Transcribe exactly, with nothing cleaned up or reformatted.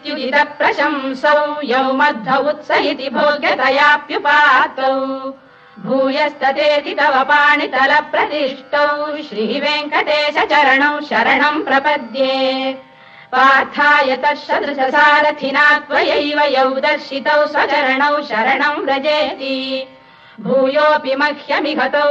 इत्युदित प्रशंसौ यौ मध्व उत्स इति भोग्यतयाप्युपातौ भूयस्ततेति तव पाणितल प्रतिष्ठौ श्रीवेङ्कटेश चरणौ शरणम् प्रपद्ये पार्थाय तत्सदृशसारथिना त्वयैव यौ दर्शितौ स्वचरणौ शरणम् व्रजेति भूयोऽपि मह्यमिघतौ